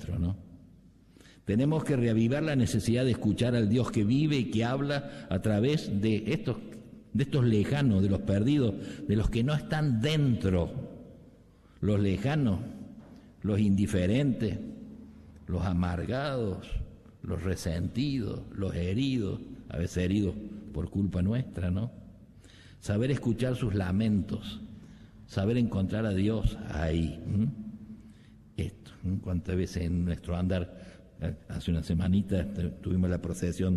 nuestro, ¿no? Tenemos que reavivar la necesidad de escuchar al Dios que vive y que habla a través de estos lejanos, de los perdidos, de los que no están dentro, los lejanos, los indiferentes, los amargados, los resentidos, los heridos, a veces heridos por culpa nuestra, ¿no? Saber escuchar sus lamentos, saber encontrar a Dios ahí. Esto, cuántas veces en nuestro andar, hace una semanita tuvimos la procesión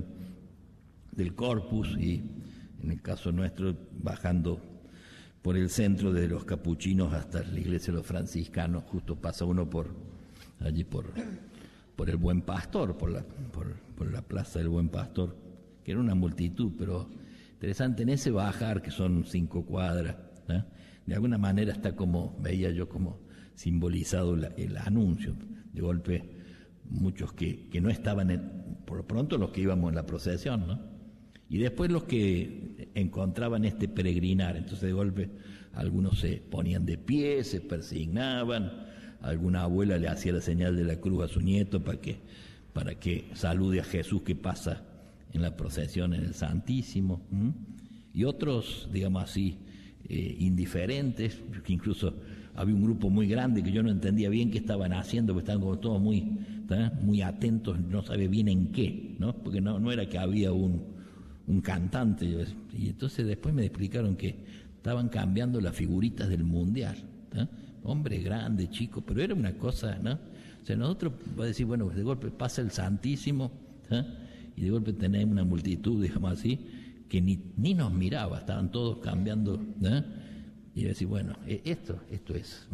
del Corpus y en el caso nuestro bajando por el centro de los capuchinos hasta la iglesia de los franciscanos, justo pasa uno por allí por el Buen Pastor, por la plaza del Buen Pastor, que era una multitud, pero interesante en ese bajar que son 5 cuadras, ¿eh? De alguna manera está como, veía yo como simbolizado el anuncio, de golpe muchos que no estaban, por lo pronto los que íbamos en la procesión, ¿no? Y después los que encontraban este peregrinar, entonces de golpe algunos se ponían de pie, se persignaban, alguna abuela le hacía la señal de la cruz a su nieto para que salude a Jesús que pasa en la procesión en el Santísimo, y otros, digamos así, indiferentes, que incluso había un grupo muy grande que yo no entendía bien qué estaban haciendo, porque estaban como todos muy atentos, no sabía bien en qué, ¿no? Porque no era que había un cantante, y entonces después me explicaron que estaban cambiando las figuritas del mundial, ¿no? Hombre grande, chico, pero era una cosa, ¿no? O sea, nosotros va a decir, bueno, de golpe pasa el Santísimo, ¿eh? Y de golpe tenemos una multitud, digamos así, que ni nos miraba, estaban todos cambiando, ¿eh? Y decir, bueno, esto es.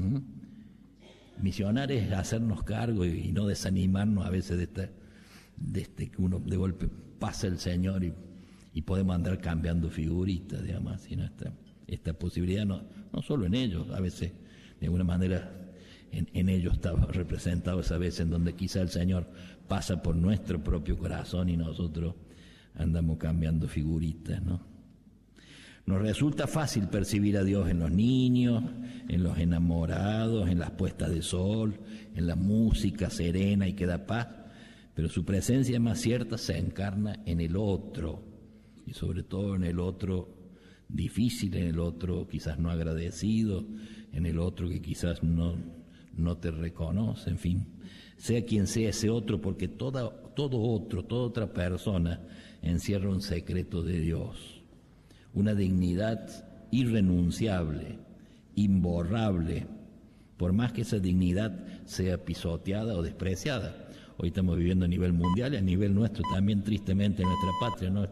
Misionar es hacernos cargo y no desanimarnos a veces de que uno de golpe pasa el Señor y podemos andar cambiando figuritas, digamos así, ¿no? Esta posibilidad no solo en ellos, a veces de alguna manera en ellos estaba representado esa vez en donde quizá el Señor pasa por nuestro propio corazón y nosotros andamos cambiando figuritas, ¿no? Nos resulta fácil percibir a Dios en los niños, en los enamorados, en las puestas de sol, en la música serena y que da paz, pero su presencia más cierta se encarna en el otro, y sobre todo en el otro difícil, en el otro quizás no agradecido, en el otro que quizás no te reconoce, en fin, sea quien sea ese otro, porque toda otra persona encierra un secreto de Dios, una dignidad irrenunciable, imborrable, por más que esa dignidad sea pisoteada o despreciada. Hoy estamos viviendo a nivel mundial y a nivel nuestro también, tristemente, en nuestra patria, ¿no?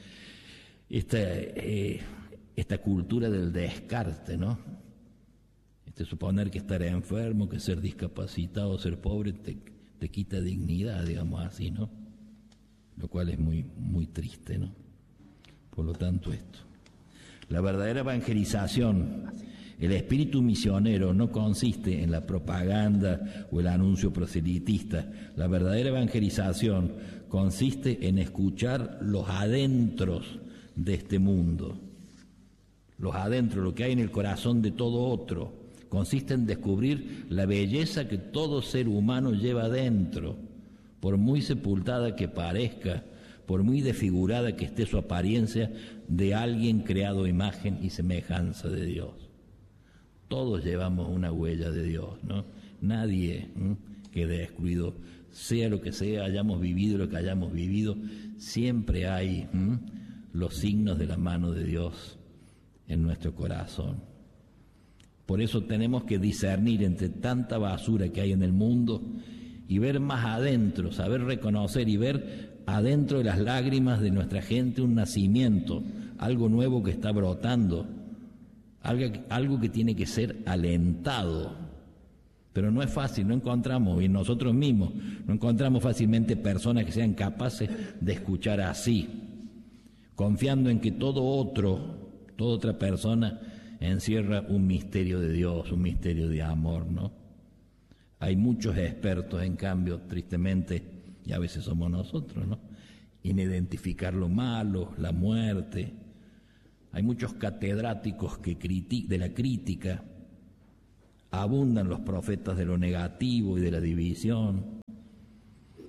Esta cultura del descarte, ¿no? Suponer que estar enfermo, que ser discapacitado, ser pobre, te quita dignidad, digamos así, ¿no? Lo cual es muy, muy triste, ¿no? Por lo tanto, la verdadera evangelización, el espíritu misionero no consiste en la propaganda o el anuncio proselitista. La verdadera evangelización consiste en escuchar los adentros de este mundo. Los adentros, lo que hay en el corazón de todo otro. Consiste en descubrir la belleza que todo ser humano lleva dentro, por muy sepultada que parezca, por muy desfigurada que esté su apariencia de alguien creado a imagen y semejanza de Dios. Todos llevamos una huella de Dios, ¿no? Nadie quede excluido, sea lo que sea, hayamos vivido lo que hayamos vivido, siempre hay los signos de la mano de Dios en nuestro corazón. Por eso tenemos que discernir entre tanta basura que hay en el mundo y ver más adentro, saber reconocer y ver adentro de las lágrimas de nuestra gente un nacimiento, algo nuevo que está brotando, algo que tiene que ser alentado. Pero no es fácil, no encontramos, y nosotros mismos no encontramos fácilmente personas que sean capaces de escuchar así, confiando en que toda otra persona encierra un misterio de Dios, un misterio de amor, ¿no? Hay muchos expertos, en cambio, tristemente, y a veces somos nosotros, ¿no?, en identificar lo malo, la muerte. Hay muchos catedráticos de la crítica, abundan los profetas de lo negativo y de la división,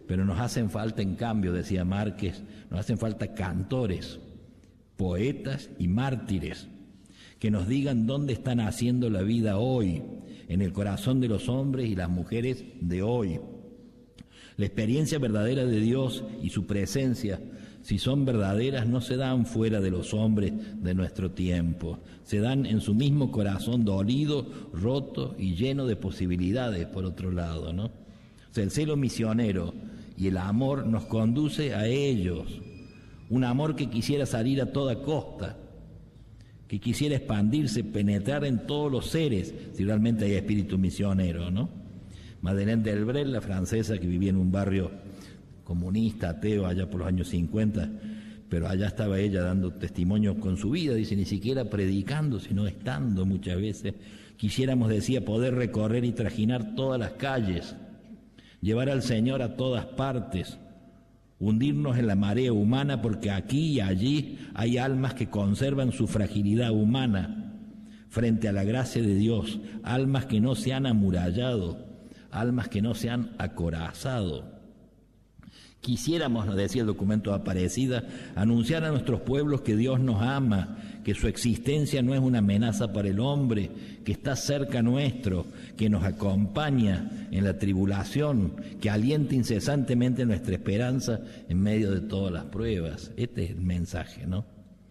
Pero nos hacen falta, en cambio, decía Márquez, nos hacen falta cantores, poetas y mártires, que nos digan dónde están haciendo la vida hoy, en el corazón de los hombres y las mujeres de hoy. La experiencia verdadera de Dios y su presencia, si son verdaderas, no se dan fuera de los hombres de nuestro tiempo, se dan en su mismo corazón dolido, roto y lleno de posibilidades, por otro lado, ¿no? O sea, el celo misionero y el amor nos conduce a ellos, un amor que quisiera salir a toda costa, que quisiera expandirse, penetrar en todos los seres, si realmente hay espíritu misionero, ¿no? Madeleine Delbrel, la francesa que vivía en un barrio comunista, ateo, allá por los años 50, pero allá estaba ella dando testimonio con su vida, dice, ni siquiera predicando, sino estando muchas veces. Quisiéramos, decía, poder recorrer y trajinar todas las calles, llevar al Señor a todas partes, hundirnos en la marea humana, porque aquí y allí hay almas que conservan su fragilidad humana frente a la gracia de Dios, almas que no se han amurallado, almas que no se han acorazado. Quisiéramos, nos decía el documento de Aparecida, anunciar a nuestros pueblos que Dios nos ama, que su existencia no es una amenaza para el hombre, que está cerca nuestro, que nos acompaña en la tribulación, que alienta incesantemente nuestra esperanza en medio de todas las pruebas. Este es el mensaje, ¿no?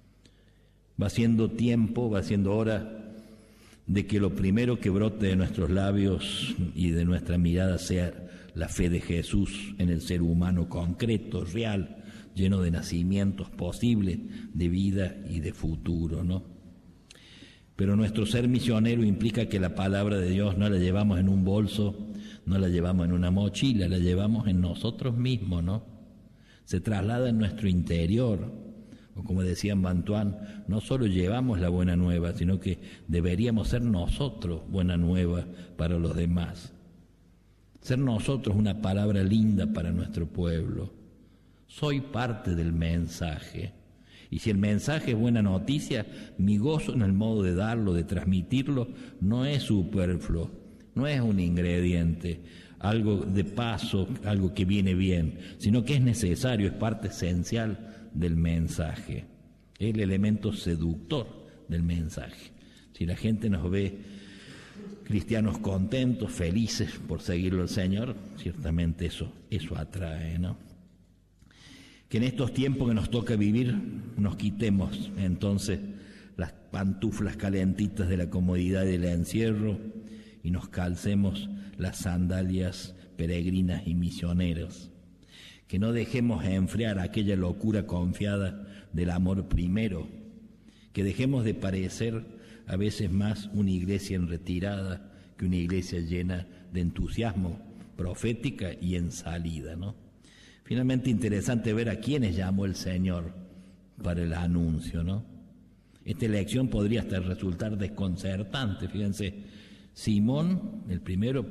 Va siendo tiempo, va siendo hora de que lo primero que brote de nuestros labios y de nuestra mirada sea la fe de Jesús en el ser humano concreto, real, lleno de nacimientos posibles, de vida y de futuro, ¿no? Pero nuestro ser misionero implica que la palabra de Dios no la llevamos en un bolso, no la llevamos en una mochila, la llevamos en nosotros mismos, ¿no? Se traslada en nuestro interior, o como decía Bantuán, no solo llevamos la buena nueva, sino que deberíamos ser nosotros buena nueva para los demás. Ser nosotros una palabra linda para nuestro pueblo. Soy parte del mensaje. Y si el mensaje es buena noticia, mi gozo en el modo de darlo, de transmitirlo, no es superfluo, no es un ingrediente, algo de paso, algo que viene bien, sino que es necesario, es parte esencial del mensaje, es el elemento seductor del mensaje. Si la gente nos ve cristianos contentos, felices por seguirlo al Señor, ciertamente eso atrae, ¿no? Que en estos tiempos que nos toca vivir nos quitemos entonces las pantuflas calentitas de la comodidad y del encierro y nos calcemos las sandalias peregrinas y misioneras. Que no dejemos enfriar aquella locura confiada del amor primero, que dejemos de parecer a veces más una iglesia en retirada que una iglesia llena de entusiasmo profética y en salida, ¿no? Finalmente interesante ver a quiénes llamó el Señor para el anuncio, ¿no? Esta elección podría hasta resultar desconcertante, fíjense, Simón, el primero,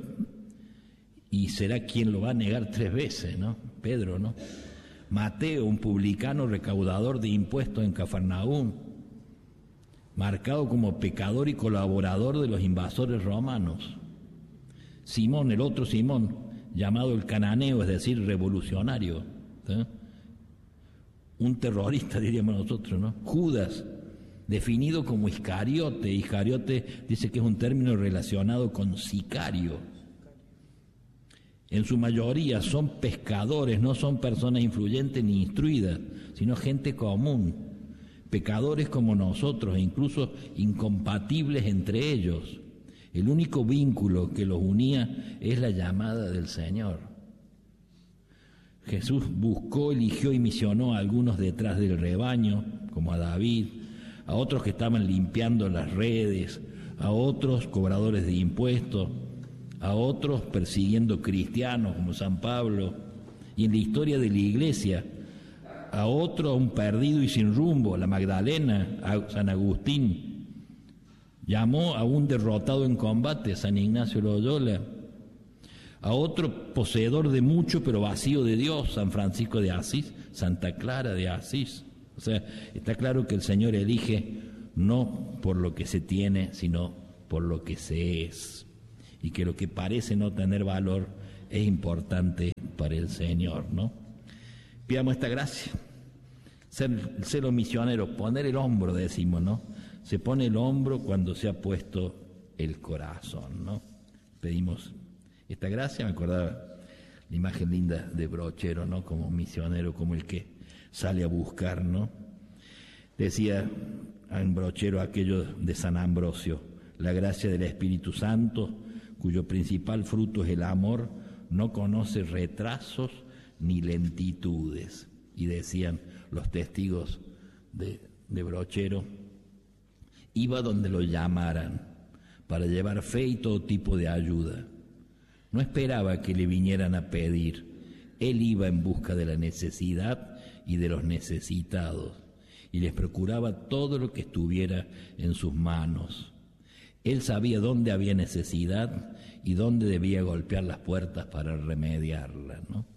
y será quien lo va a negar 3 veces, ¿no? Pedro, ¿no? Mateo, un publicano recaudador de impuestos en Cafarnaúm, marcado como pecador y colaborador de los invasores romanos. Simón, el otro Simón, llamado el cananeo, es decir, revolucionario, ¿sí? Un terrorista, diríamos nosotros, ¿no? Judas, definido como Iscariote. Iscariote dice que es un término relacionado con sicario. En su mayoría son pescadores, no son personas influyentes ni instruidas, sino gente común, pecadores como nosotros e incluso incompatibles entre ellos. El único vínculo que los unía es la llamada del Señor. Jesús buscó, eligió y misionó a algunos detrás del rebaño, como a David, a otros que estaban limpiando las redes, a otros cobradores de impuestos, a otros persiguiendo cristianos como San Pablo, y en la historia de la iglesia, a otro, a un perdido y sin rumbo, la Magdalena, a San Agustín. Llamó a un derrotado en combate, San Ignacio de Loyola, a otro poseedor de mucho pero vacío de Dios, San Francisco de Asís, Santa Clara de Asís. O sea, está claro que el Señor elige no por lo que se tiene, sino por lo que se es, y que lo que parece no tener valor es importante para para el Señor, ¿no? Pidamos esta gracia, ser los misioneros, poner el hombro, decimos, ¿no? Se pone el hombro cuando se ha puesto el corazón, ¿no? Pedimos esta gracia. Me acordaba la imagen linda de Brochero, ¿no? Como misionero, como el que sale a buscar, ¿no? Decía en Brochero aquello de San Ambrosio: la gracia del Espíritu Santo, cuyo principal fruto es el amor, no conoce retrasos ni lentitudes. Y decían los testigos de Brochero: iba donde lo llamaran para llevar fe y todo tipo de ayuda. No esperaba que le vinieran a pedir. Él iba en busca de la necesidad y de los necesitados, y les procuraba todo lo que estuviera en sus manos. Él sabía dónde había necesidad y dónde debía golpear las puertas para remediarla, ¿no?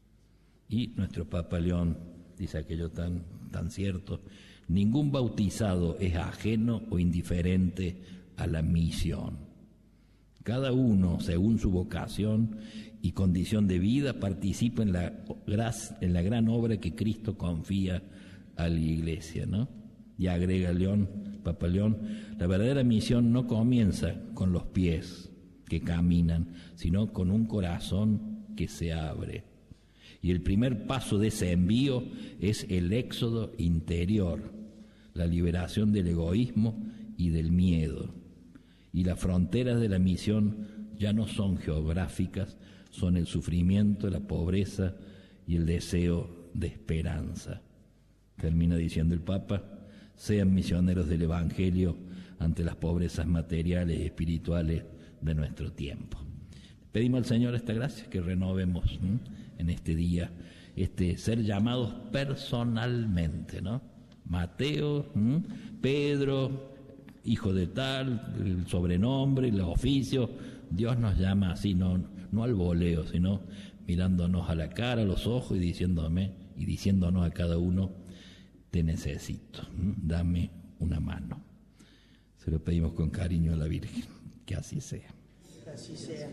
Y nuestro Papa León dice aquello tan cierto: ningún bautizado es ajeno o indiferente a la misión. Cada uno, según su vocación y condición de vida, participa en la gran obra que Cristo confía a la Iglesia, ¿no? Y agrega Papa León: la verdadera misión no comienza con los pies que caminan, sino con un corazón que se abre. Y el primer paso de ese envío es el éxodo interior, la liberación del egoísmo y del miedo. Y las fronteras de la misión ya no son geográficas, son el sufrimiento, la pobreza y el deseo de esperanza. Termina diciendo el Papa: sean misioneros del Evangelio ante las pobrezas materiales y espirituales de nuestro tiempo. Pedimos al Señor esta gracia, que renovemos en este día ser llamados personalmente, ¿no? Mateo, Pedro, hijo de tal, el sobrenombre, el oficio. Dios nos llama así, no al voleo, sino mirándonos a la cara, a los ojos y diciéndonos a cada uno: te necesito, dame una mano. Se lo pedimos con cariño a la Virgen, que así sea. Así sea.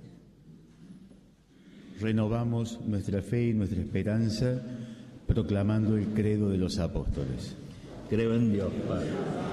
Renovamos nuestra fe y nuestra esperanza proclamando el credo de los apóstoles. Creo en Dios, Padre,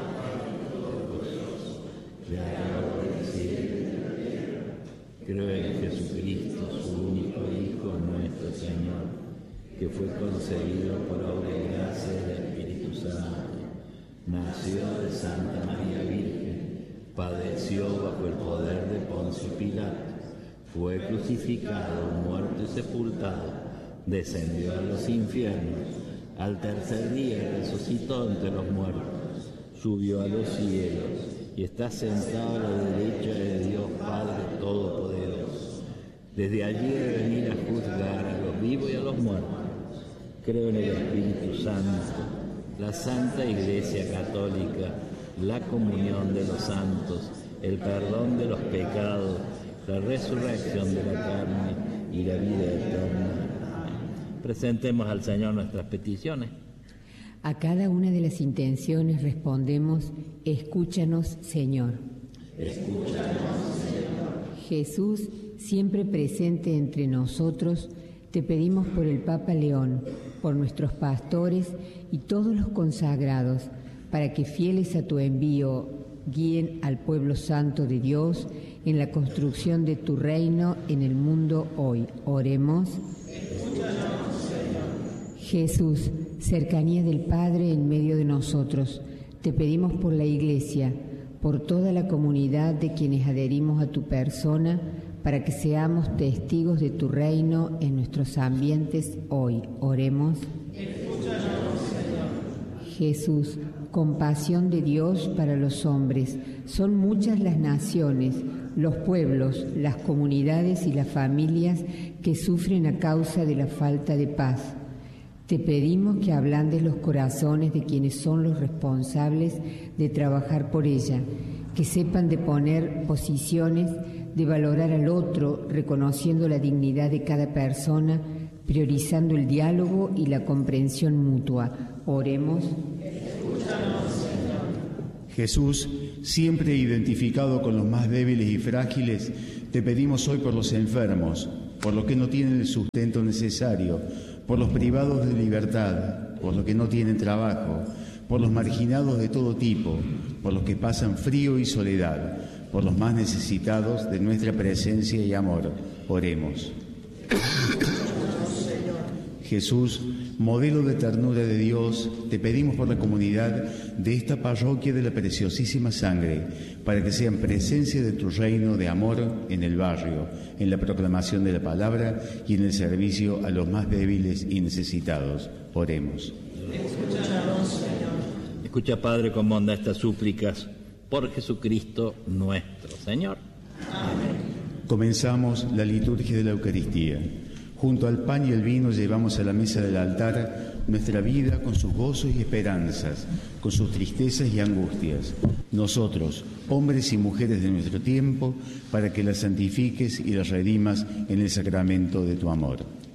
Creador del cielo y de la tierra. Creo en Jesucristo, su único Hijo, nuestro Señor, que fue concebido por obra y gracia del Espíritu Santo. Nació de Santa María Virgen, padeció bajo el poder de Poncio Pilato, fue crucificado, muerto y sepultado, descendió a los infiernos, al tercer día resucitó entre los muertos, subió a los cielos y está sentado a la derecha de Dios Padre Todopoderoso. Desde allí debe venir a juzgar a los vivos y a los muertos. Creo en el Espíritu Santo, la Santa Iglesia Católica, la comunión de los santos, el perdón de los pecados, la resurrección de la carne y la vida eterna. Presentemos al Señor nuestras peticiones. A cada una de las intenciones respondemos: escúchanos, Señor. Escúchanos, Señor. Jesús, siempre presente entre nosotros, te pedimos por el Papa León, por nuestros pastores y todos los consagrados, para que fieles a tu envío guíen al pueblo santo de Dios en la construcción de tu reino en el mundo hoy. Oremos. Jesús, cercanía del Padre en medio de nosotros, te pedimos por la Iglesia, por toda la comunidad de quienes adherimos a tu persona, para que seamos testigos de tu reino en nuestros ambientes hoy. Oremos. Jesús, compasión de Dios para los hombres. Son muchas las naciones, los pueblos, las comunidades y las familias que sufren a causa de la falta de paz. Te pedimos que ablandes los corazones de quienes son los responsables de trabajar por ella, que sepan de poner posiciones, de valorar al otro, reconociendo la dignidad de cada persona, priorizando el diálogo y la comprensión mutua. Oremos. Jesús, siempre identificado con los más débiles y frágiles, te pedimos hoy por los enfermos, por los que no tienen el sustento necesario, por los privados de libertad, por los que no tienen trabajo, por los marginados de todo tipo, por los que pasan frío y soledad, por los más necesitados de nuestra presencia y amor. Oremos. Jesús, modelo de ternura de Dios, te pedimos por la comunidad de esta parroquia de la preciosísima sangre, para que sean presencia de tu reino de amor en el barrio, en la proclamación de la palabra y en el servicio a los más débiles y necesitados. Oremos. Escucha, Padre, con bondad estas súplicas por Jesucristo nuestro Señor. Comenzamos la liturgia de la Eucaristía. Junto al pan y el vino llevamos a la mesa del altar nuestra vida con sus gozos y esperanzas, con sus tristezas y angustias. Nosotros, hombres y mujeres de nuestro tiempo, para que las santifiques y las redimas en el sacramento de tu amor.